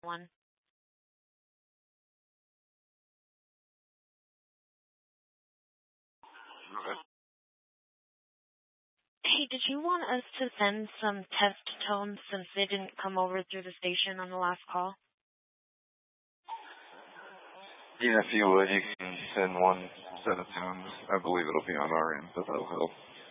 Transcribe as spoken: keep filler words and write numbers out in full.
one. Okay. Hey, did you want us to send some test tones since they didn't come over through the station on the last call? Yeah, if you would, you can send one set of tunes. I believe it'll be on our end, but that'll help.